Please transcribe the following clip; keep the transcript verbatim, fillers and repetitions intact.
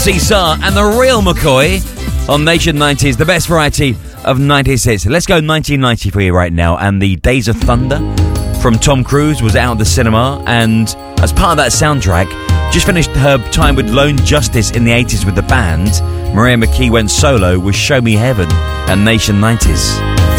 Seesaw and the real McCoy on Nation nineties, the best variety of nineties hits. Let's go nineteen ninety for you right now. And the Days of Thunder from Tom Cruise was out of the cinema, and as part of that soundtrack, just finished her time with Lone Justice in the eighties with the band. Maria McKee went solo with Show Me Heaven and Nation nineties.